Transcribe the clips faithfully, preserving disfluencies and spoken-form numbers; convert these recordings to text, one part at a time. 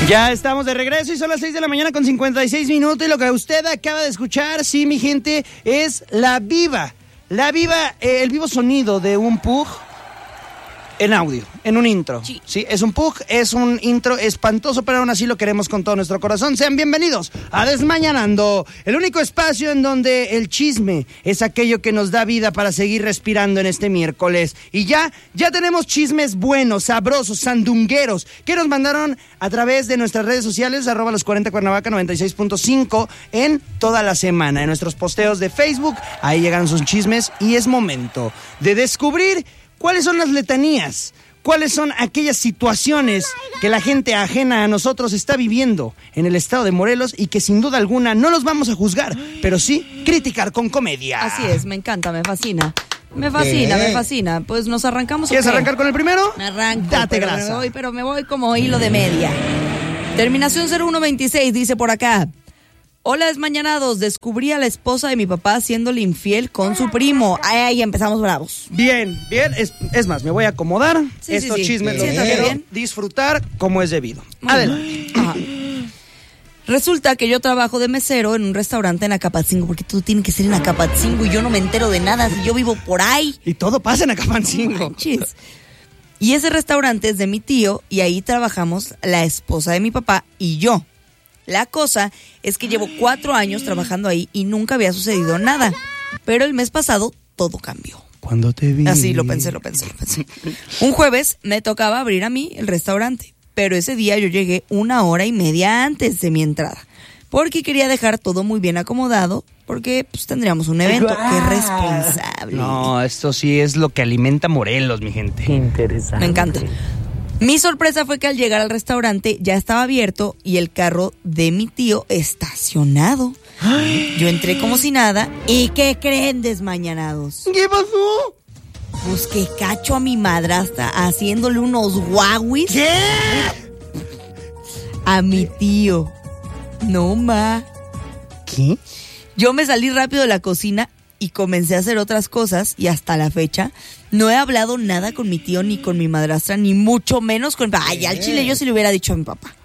Ya estamos de regreso y son las seis de la mañana con cincuenta y seis minutos y lo que usted acaba de escuchar, sí, mi gente, es la viva, la viva, eh, el vivo sonido de un pug en audio, en un intro. Sí. sí, es un pug, es un intro espantoso, pero aún así lo queremos con todo nuestro corazón. Sean bienvenidos a Desmañanando, el único espacio en donde el chisme es aquello que nos da vida para seguir respirando en este miércoles. Y ya, ya tenemos chismes buenos, sabrosos, sandungueros, que nos mandaron a través de nuestras redes sociales, arroba los cuarenta Cuernavaca noventa y seis punto cinco, en toda la semana, en nuestros posteos de Facebook. Ahí llegan sus chismes y es momento de descubrir ¿cuáles son las letanías? ¿Cuáles son aquellas situaciones que la gente ajena a nosotros está viviendo en el estado de Morelos y que sin duda alguna no los vamos a juzgar, pero sí criticar con comedia? Así es, me encanta, me fascina. Me fascina, ¿Qué? me fascina. Pues nos arrancamos. ¿Quieres okay? arrancar con el primero? Me arranco. Date pero grasa. Me voy, pero me voy como hilo de media. Terminación cero uno veintiséis dice por acá: hola, desmañanados, descubrí a la esposa de mi papá haciéndole infiel con su primo. Ay, ahí empezamos bravos. Bien, bien, es, es más, me voy a acomodar. Sí, Estos sí, sí. chismes los Siento que quiero bien. disfrutar como es debido. Muy Adelante. Ajá. Resulta que yo trabajo de mesero en un restaurante en Acapatzingo, porque todo tiene que ser en Acapatzingo y yo no me entero de nada si yo vivo por ahí. Y todo pasa en Acapatzingo. Manches. Y ese restaurante es de mi tío y ahí trabajamos la esposa de mi papá y yo. La cosa es que llevo cuatro años trabajando ahí y nunca había sucedido nada. Pero el mes pasado todo cambió. Cuando te vi. Así lo pensé, lo pensé, lo pensé. Un jueves me tocaba abrir a mí el restaurante, pero ese día yo llegué una hora y media antes de mi entrada, porque quería dejar todo muy bien acomodado, porque pues tendríamos un evento. ¡Qué responsable! No, esto sí es lo que alimenta Morelos, mi gente. Interesante. Me encanta. Mi sorpresa fue que al llegar al restaurante ya estaba abierto y el carro de mi tío estacionado. Yo entré como si nada. ¿Y qué creen, desmañanados? ¿Qué pasó? Pues que cacho a mi madrastra haciéndole unos guauis. ¿Qué? A mi tío. No, ma. ¿Qué? Yo me salí rápido de la cocina y comencé a hacer otras cosas, y hasta la fecha no he hablado nada con mi tío ni con mi madrastra, ni mucho menos con... Ay, al chile yo sí le hubiera dicho a mi papá.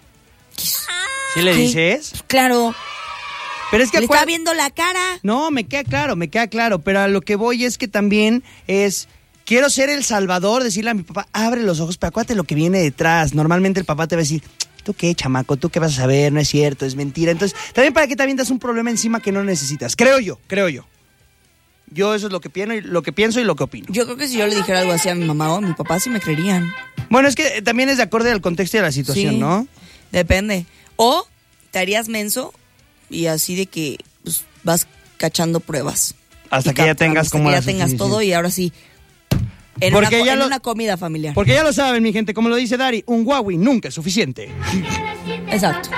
¿Sí le ¿Qué? dices? Claro. Pero es que Le acuérdate- está viendo la cara. No, me queda claro, me queda claro, pero a lo que voy es que también es... Quiero ser el salvador, decirle a mi papá, abre los ojos, pero acuérdate lo que viene detrás. Normalmente el papá te va a decir, ¿tú qué, chamaco? ¿Tú qué vas a saber? No es cierto, es mentira. Entonces, también para que te avientas un problema encima que no necesitas. Creo yo, creo yo. Yo eso es lo que pienso y lo que pienso y lo que opino. Yo creo que si yo le dijera algo así a mi mamá o a mi papá, sí me creerían. Bueno, es que también es de acorde al contexto y a la situación, Sí, ¿no? Depende. O te harías menso y así de que pues, vas cachando pruebas. Hasta Y que ya captando, tengas hasta como que la ya tengas suficiencia. todo y ahora sí. En, Porque una, ya en lo- una comida familiar. Porque ya lo saben, mi gente, como lo dice Dari, un Huawei nunca es suficiente. Exacto.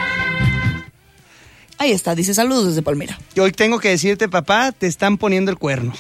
Ahí está, dice saludos desde Palmira. Y hoy tengo que decirte, papá, te están poniendo el cuerno.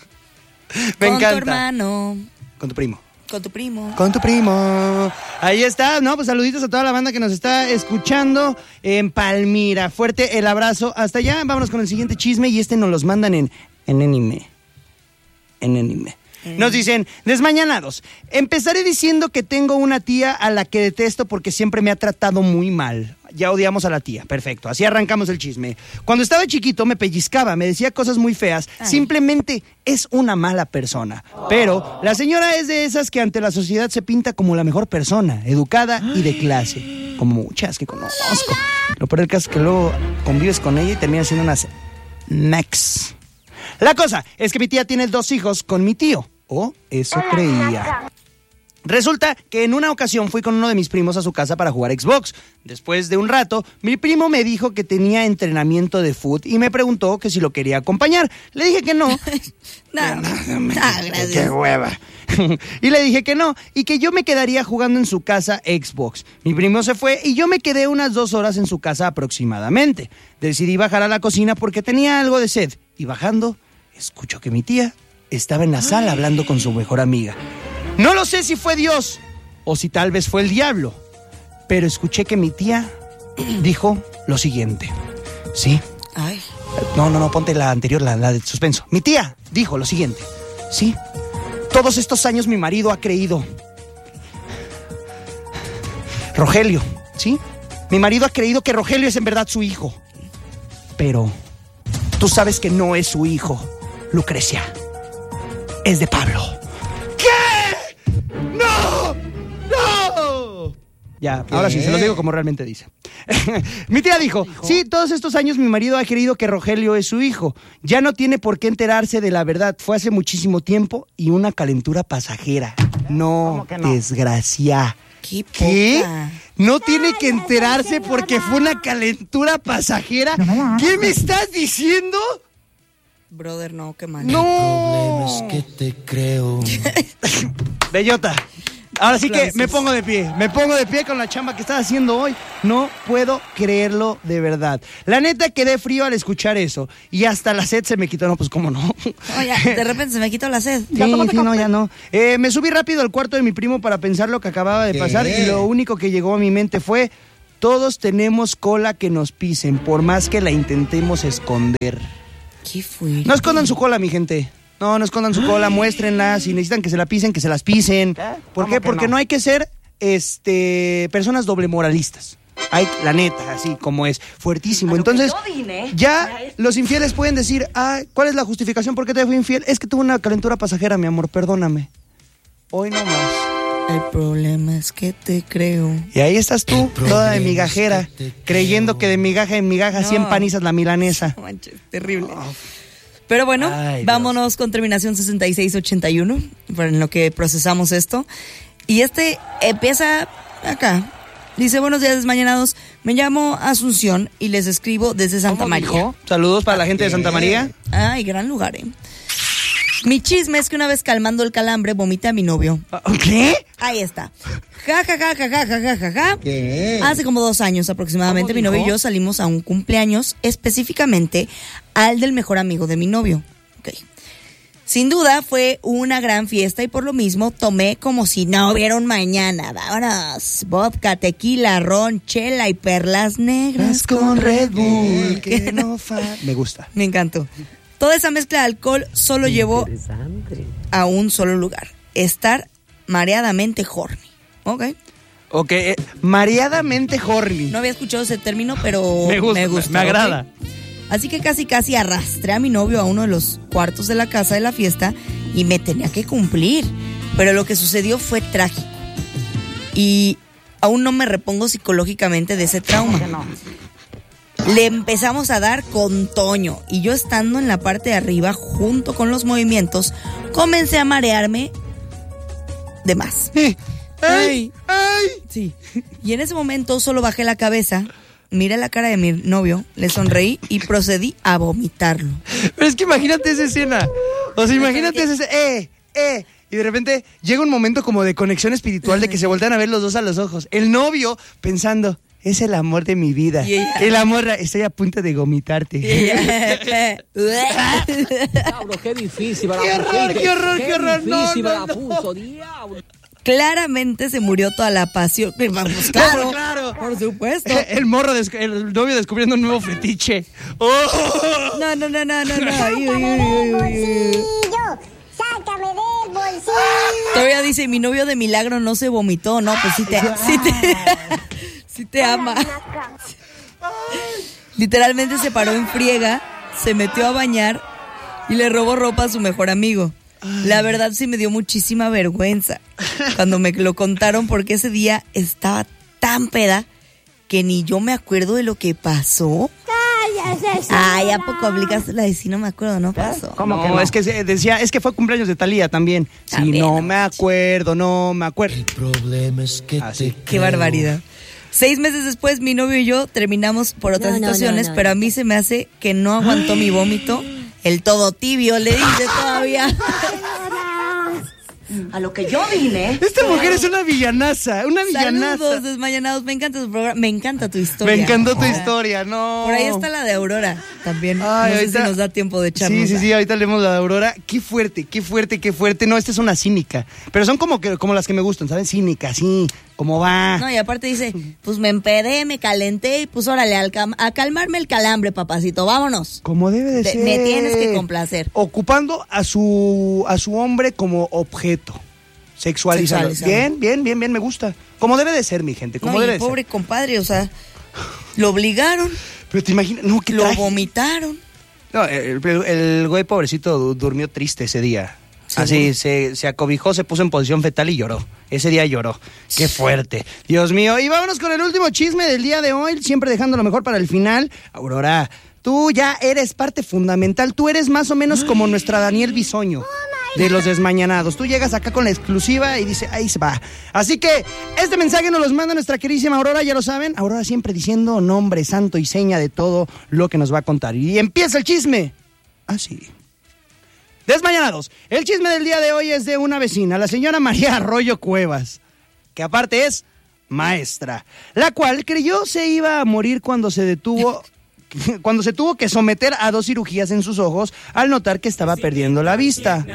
Me con encanta. tu hermano, Con tu primo. con tu primo. Con tu primo. Ahí está, ¿no? Pues saluditos a toda la banda que nos está escuchando en Palmira. Fuerte el abrazo. Hasta allá, vámonos con el siguiente chisme y este nos los mandan en, en anime. En anime. Nos dicen, desmañanados, empezaré diciendo que tengo una tía a la que detesto porque siempre me ha tratado muy mal. Ya odiamos a la tía, perfecto, así arrancamos el chisme. Cuando estaba chiquito me pellizcaba, me decía cosas muy feas, Ay. simplemente es una mala persona. Pero la señora es de esas que ante la sociedad se pinta como la mejor persona, educada y de clase, como muchas que conozco. Lo peor del caso es que luego convives con ella y terminas siendo unas mex. La cosa es que mi tía tiene dos hijos con mi tío. O eso creía. Resulta que en una ocasión fui con uno de mis primos a su casa para jugar Xbox. Después de un rato, mi primo me dijo que tenía entrenamiento de fútbol y me preguntó que si lo quería acompañar. Le dije que no. No, no, gracias. ¡Qué hueva! Y le dije que no, y que yo me quedaría jugando en su casa Xbox. Mi primo se fue y yo me quedé unas dos horas en su casa aproximadamente. Decidí bajar a la cocina porque tenía algo de sed. Y bajando, escucho que mi tía estaba en la sala hablando con su mejor amiga. No lo sé si fue Dios o si tal vez fue el diablo, pero escuché que mi tía dijo lo siguiente. Sí. Ay. No, no, no, ponte la anterior, la, la de suspenso. Mi tía dijo lo siguiente. Sí. Todos estos años mi marido ha creído. Rogelio, ¿sí? Mi marido ha creído que Rogelio es en verdad su hijo. Pero tú sabes que no es su hijo, Lucrecia. Es de Pablo. ¿Qué? ¡No! ¡No! Ya, ¿Qué? Ahora sí, se los digo como realmente dice. Mi tía dijo, sí, todos estos años mi marido ha creído que Rogelio es su hijo. Ya no tiene por qué enterarse de la verdad. Fue hace muchísimo tiempo y una calentura pasajera. No, no? desgracia. ¿Qué? ¿Qué? No tiene que enterarse porque fue una calentura pasajera. ¿Qué me estás diciendo? Brother, no, qué mal. No. El problema es que te creo. Bellota. Ahora sí que me pongo de pie, me pongo de pie con la chamba que estás haciendo hoy. No puedo creerlo de verdad. La neta quedé frío al escuchar eso. Y hasta la sed se me quitó, no, pues cómo no. Oye, de repente se me quitó la sed. Sí, sí, no, ya no. Eh, me subí rápido al cuarto de mi primo para pensar lo que acababa de ¿Qué? pasar. Y lo único que llegó a mi mente fue, todos tenemos cola que nos pisen, por más que la intentemos esconder. ¿Qué fue? No escondan su cola, mi gente. No, no escondan su cola, muéstrenla. Si necesitan que se la pisen, que se las pisen. ¿Por qué? Porque no? no hay que ser este personas doble moralistas. Hay, la neta, así como es, fuertísimo. Entonces, vine, ya los infieles pueden decir, ah, ¿cuál es la justificación por qué te fui infiel? Es que tuve una calentura pasajera, mi amor, perdóname. Hoy no más. El problema es que te creo. Y ahí estás tú, toda de migajera, es que creyendo que de migaja en migaja no. cien panizas la milanesa. No manches, terrible. Oh. Pero bueno, Ay, vámonos Dios. con terminación sesenta y seis ochenta y uno, en lo que procesamos esto. Y este empieza acá. Dice, buenos días, desmañanados. Me llamo Asunción y les escribo desde Santa María. Dijo? Saludos para la gente de Santa María. Ay, gran lugar, ¿eh? Mi chisme es que una vez calmando el calambre vomité a mi novio. ¿Qué? Ahí está. Ja, ja, ja, ja, ja, ja, ja, ja. ¿Qué? Hace como dos años aproximadamente mi novio y yo salimos a un cumpleaños, específicamente al del mejor amigo de mi novio. Okay. Sin duda fue una gran fiesta y por lo mismo tomé como si no hubiera un mañana. Vámonos. Vodka, tequila, ron, chela y perlas negras con Red Bull. Que no fa... Me gusta. Me encantó. Toda esa mezcla de alcohol solo llevó a un solo lugar. Estar mareadamente horny. Ok. Ok, eh, mareadamente horny. No había escuchado ese término, pero me gusta, me, gusta, me agrada. Okay. Así que casi casi arrastré a mi novio a uno de los cuartos de la casa de la fiesta y me tenía que cumplir. Pero lo que sucedió fue trágico. Y aún no me repongo psicológicamente de ese trauma. Le empezamos a dar con Toño y yo estando en la parte de arriba junto con los movimientos comencé a marearme de más. ¡Ay! ¡Ay! ¡Ay! Sí. Y en ese momento solo bajé la cabeza, miré la cara de mi novio, le sonreí y procedí a vomitarlo. Pero es que imagínate esa escena. O sea, imagínate esa escena. ¡Eh! ¡Eh! Y de repente llega un momento como de conexión espiritual de que se voltean a ver los dos a los ojos. El novio pensando... Es el amor de mi vida. Yeah. El amor, estoy a punto de vomitarte. Yeah. Diablo, qué difícil. Qué horror, qué horror, qué horror. No, no, no. Puso, claramente se murió toda la pasión. Vamos, claro, claro, por supuesto. El, el morro, des, el novio descubriendo un nuevo fetiche. Oh. No, no, no, no, no, no. Sácame del bolsillo. Sácame del bolsillo. Todavía dice, mi novio de milagro no se vomitó. No, pues sí te... Sí te Sí te ama. Literalmente se paró en friega, se metió a bañar y le robó ropa a su mejor amigo. La verdad sí me dio muchísima vergüenza cuando me lo contaron porque ese día estaba tan peda que ni yo me acuerdo de lo que pasó. Ay, ¿a poco obligaste a decir no me acuerdo? No pasó. ¿Cómo no, que no? Es que decía, es que fue cumpleaños de Thalía también. también sí, no, no me acuerdo, no me acuerdo. El problema es que ah, te Qué barbaridad. Seis meses después, mi novio y yo terminamos por otras no, situaciones, no, no, pero a mí se me hace que no aguantó Ay. mi vómito. El todo tibio, le dice todavía. A lo que yo vine. Esta mujer es una villanaza, una villanaza. Saludos, desmañanados, me encanta tu programa, me encanta tu historia. Me encantó tu historia, no. Por ahí está la de Aurora también. Ay, no ahorita, sé si nos da tiempo de echarnos. Sí, sí, sí, ahorita leemos la de Aurora. Qué fuerte, qué fuerte, qué fuerte. No, esta es una cínica. Pero son como que como las que me gustan, ¿saben? Cínica, sí. ¿Cómo va? No, y aparte dice, pues me empedé, me calenté y pues órale, al cam- a calmarme el calambre, papacito, vámonos. Como debe de, de ser. Me tienes que complacer. Ocupando a su a su hombre como objeto. Sexualizado. Bien, bien, bien, bien, me gusta. Como debe de ser, mi gente, como no, debe y de pobre ser. compadre, o sea, Lo obligaron. Pero te imaginas, no, ¿qué Lo traje? vomitaron. No, el, el, el güey pobrecito du- durmió triste ese día. ¿Seguro? Así, se, se acobijó, se puso en posición fetal y lloró. Ese día lloró. Qué fuerte. Dios mío. Y vámonos con el último chisme del día de hoy, siempre dejando lo mejor para el final. Aurora, tú ya eres parte fundamental. Tú eres más o menos como nuestra Daniel Bisoño de los Desmañanados. Tú llegas acá con la exclusiva y dices, ahí se va. Así que este mensaje nos los manda nuestra queridísima Aurora, ya lo saben. Aurora siempre diciendo nombre, santo y seña de todo lo que nos va a contar. Y empieza el chisme. Así. Desmañanados. El chisme del día de hoy es de una vecina, la señora María Arroyo Cuevas, que aparte es maestra, la cual creyó se iba a morir cuando se detuvo... cuando se tuvo que someter a dos cirugías en sus ojos al notar que estaba perdiendo la vista.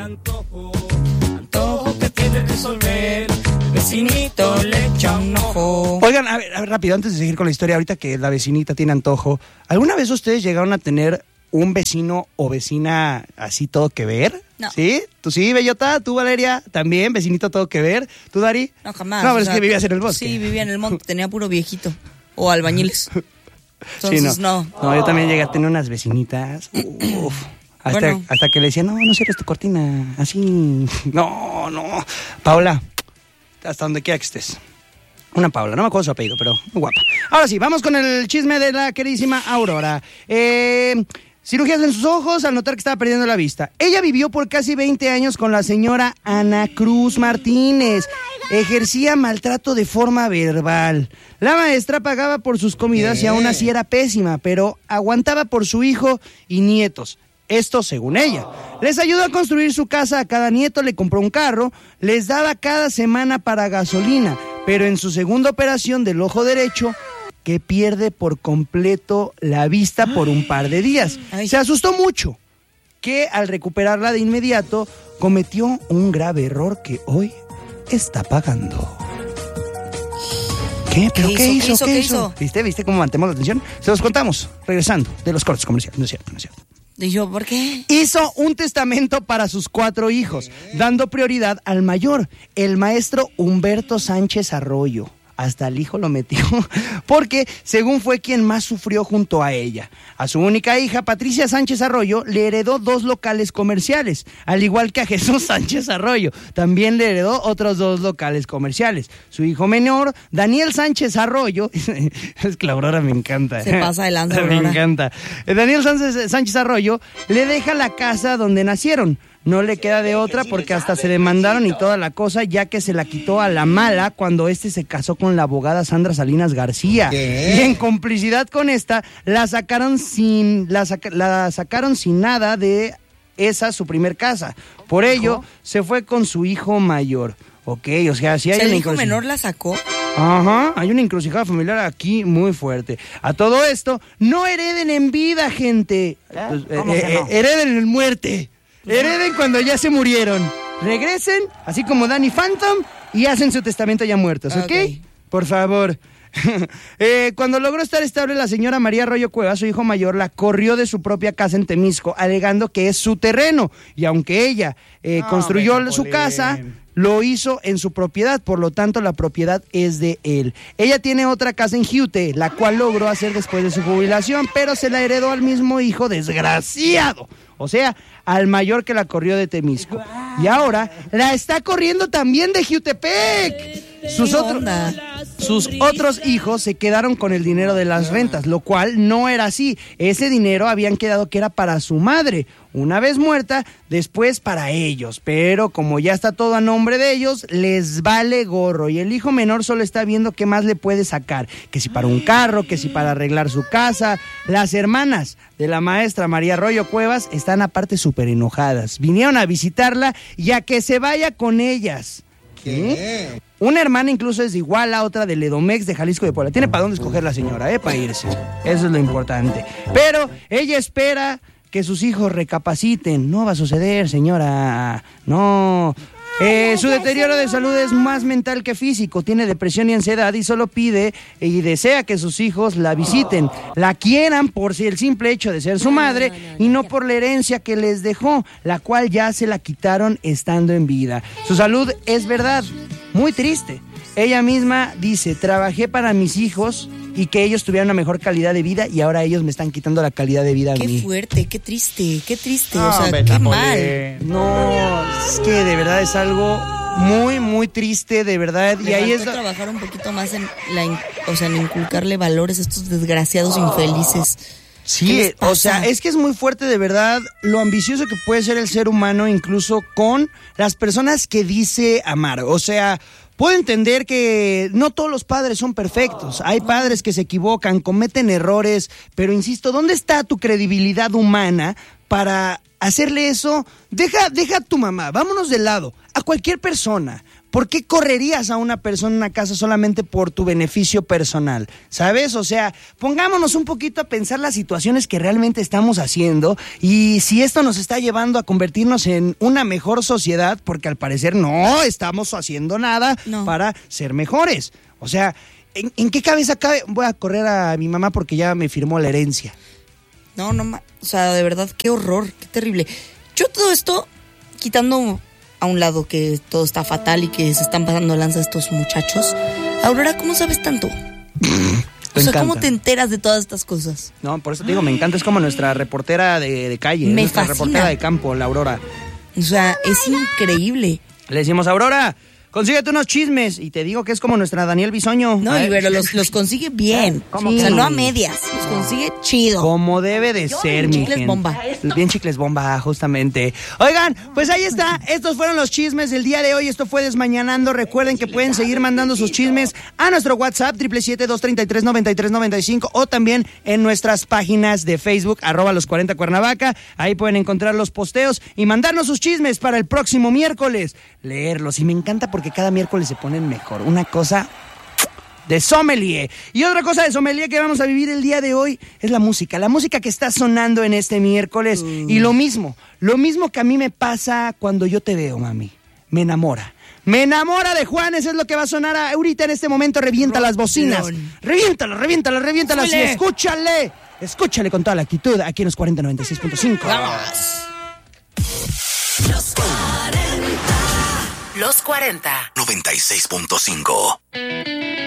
Antojo que quiere resolver, vecinito le echa un ojo. Oigan, a ver, a ver, rápido, antes de seguir con la historia, ahorita que la vecinita tiene antojo, ¿alguna vez ustedes llegaron a tener un vecino o vecina así todo que ver? No. ¿Sí? ¿Tú sí, Bellota? ¿Tú, Valeria? ¿También? ¿Vecinito todo que ver? ¿Tú, Dari? No, jamás. No, pero o es sea, que vivías en el bosque. Sí, vivía en el monte, tenía puro viejito. O albañiles. Entonces, sí, no. no. No, yo también llegué a tener unas vecinitas. Uf. Hasta, Bueno. hasta que le decía, no, no cierres tu cortina. Así. No, no. Paula, hasta donde quiera que estés. Una Paula, no me acuerdo su apellido, pero muy guapa. Ahora sí, vamos con el chisme de la queridísima Aurora. Eh... Cirugías en sus ojos al notar que estaba perdiendo la vista. Ella vivió por casi veinte años con la señora Ana Cruz Martínez. Ejercía maltrato de forma verbal. La maestra pagaba por sus comidas y aún así era pésima, pero aguantaba por su hijo y nietos. Esto según ella. Les ayudó a construir su casa, a cada nieto le compró un carro, les daba cada semana para gasolina, pero en su segunda operación del ojo derecho, que pierde por completo la vista por un par de días. Ay. Se asustó mucho, que al recuperarla de inmediato cometió un grave error que hoy está pagando. ¿Qué? ¿Pero ¿Qué qué hizo? hizo? ¿Qué ¿Qué hizo? hizo? ¿Viste? ¿Viste cómo mantenemos la atención? Se los contamos, regresando de los cortes comerciales. No es cierto, no es cierto. Y yo, ¿por qué? Hizo un testamento para sus cuatro hijos, dando prioridad al mayor, el maestro Humberto Sánchez Arroyo. Hasta el hijo lo metió, porque según fue quien más sufrió junto a ella. A su única hija, Patricia Sánchez Arroyo, le heredó dos locales comerciales, al igual que a Jesús Sánchez Arroyo. También le heredó otros dos locales comerciales. Su hijo menor, Daniel Sánchez Arroyo, es que la Aurora me encanta. Se pasa de lanza, Me Aurora. encanta. Daniel Sánchez, Sánchez Arroyo le deja la casa donde nacieron. No le queda de otra porque hasta se demandaron y toda la cosa, ya que se la quitó a la mala cuando este se casó con la abogada Sandra Salinas García. ¿Qué? Y en complicidad con esta, la sacaron sin, la, saca- la sacaron sin nada de esa su primer casa. Por ello, se fue con su hijo mayor. Ok, o sea, si O hay sea, una el hijo encrucijada. menor la sacó. Ajá, hay una encrucijada familiar aquí muy fuerte. A todo esto, no hereden en vida, gente. Pues, eh, ¿Cómo que eh, no? hereden en muerte. Hereden cuando ya se murieron. Regresen, así como Danny Phantom, y hacen su testamento ya muertos, ¿ok? Ok. Por favor. Eh, cuando logró estar estable, la señora María Arroyo Cuevas, su hijo mayor, la corrió de su propia casa en Temisco, alegando que es su terreno. Y aunque ella eh, No, construyó venga, su Polín. casa, lo hizo en su propiedad, por lo tanto la propiedad es de él. Ella tiene otra casa en Jiute, la cual logró hacer después de su jubilación, pero se la heredó al mismo hijo desgraciado. O sea, al mayor que la corrió de Temisco. Y ahora la está corriendo también de Jiutepec. Sus, ¿Qué otro- onda? sus otros hijos se quedaron con el dinero de las rentas, lo cual no era así. Ese dinero habían quedado que era para su madre. Una vez muerta, después para ellos. Pero como ya está todo a nombre de ellos, les vale gorro. Y el hijo menor solo está viendo qué más le puede sacar. Que si para un carro, que si para arreglar su casa. Las hermanas de la maestra María Arroyo Cuevas están aparte súper enojadas. Vinieron a visitarla y a que se vaya con ellas. ¿Qué? Una hermana incluso es de Iguala, otra de Ledomex, de Jalisco, de Puebla. Tiene para dónde escoger la señora, ¿eh? Para irse. Eso es lo importante. Pero ella espera que sus hijos recapaciten. No va a suceder, señora. No. Eh, su deterioro de salud es más mental que físico. Tiene depresión y ansiedad y solo pide y desea que sus hijos la visiten, la quieran por si el simple hecho de ser su madre y no por la herencia que les dejó, la cual ya se la quitaron estando en vida. Su salud es verdad, muy triste. Ella misma dice, trabajé para mis hijos y que ellos tuvieran una mejor calidad de vida y ahora ellos me están quitando la calidad de vida a Qué mí. fuerte, qué triste, qué triste, No, o sea, hombre, qué Napoli. mal. No, es que de verdad es algo muy, muy triste, de verdad. Le y ahí es faltó lo- trabajar un poquito más en la, in- o sea, en inculcarle valores a estos desgraciados infelices. ¿Qué Sí, les o pasa? sea, es que es muy fuerte de verdad lo ambicioso que puede ser el ser humano, incluso con las personas que dice amar. O sea, puedo entender que no todos los padres son perfectos. Hay padres que se equivocan, cometen errores, pero insisto, ¿dónde está tu credibilidad humana para hacerle eso? Deja, deja a tu mamá, vámonos de lado, a cualquier persona. ¿Por qué correrías a una persona en una casa solamente por tu beneficio personal? ¿Sabes? O sea, pongámonos un poquito a pensar las situaciones que realmente estamos haciendo y si esto nos está llevando a convertirnos en una mejor sociedad, porque al parecer no estamos haciendo nada No. para ser mejores. O sea, ¿en, en qué cabeza cabe? Voy a correr a mi mamá porque ya me firmó la herencia. No, no, ma- o sea, de verdad, qué horror, qué terrible. Yo todo esto, quitando a un lado que todo está fatal y que se están pasando lanza estos muchachos. Aurora, ¿cómo sabes tanto? O sea, encanta. ¿cómo te enteras de todas estas cosas? No, por eso te digo, me encanta, es como nuestra reportera de, de calle, Me nuestra fascina. reportera de campo, la Aurora. O sea, es increíble. Le decimos, Aurora, consíguete unos chismes. Y te digo que es como nuestra Daniel Bisoño. No, A y ver, pero los, los consigue bien. ¿Cómo O sea, que? no a medias. Los consigue chido. Como debe de ser, mi Chicles gente. bomba. Bien chicles bomba, justamente. Oigan, pues ahí está. Estos fueron los chismes del día de hoy. Esto fue Desmañanando. Recuerden que pueden seguir mandando sus chismes a nuestro WhatsApp, siete siete siete, dos tres tres, nueve tres nueve cinco, o también en nuestras páginas de Facebook, arroba los cuarenta Cuernavaca. Ahí pueden encontrar los posteos y mandarnos sus chismes para el próximo miércoles. Leerlos. Y me encanta porque cada miércoles se ponen mejor. Una cosa de sommelier. Y otra cosa de sommelier que vamos a vivir el día de hoy es la música. La música que está sonando en este miércoles. Mm. Y lo mismo, lo mismo que a mí me pasa cuando yo te veo, mami. Me enamora. Me enamora de Juanes, es lo que va a sonar ahorita en este momento. Revienta las bocinas. Rolón. Reviéntala, reviéntala, reviéntala. Y Súbele. escúchale. Escúchale con toda la actitud aquí en los cuarenta noventa y seis punto cinco. Los cuarenta. noventa y seis punto cinco.